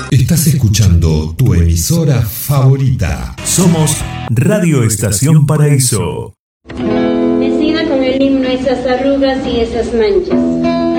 Estás escuchando tu emisora favorita. Somos Radio Estación Paraíso. Vecina con el himno, esas arrugas y esas manchas.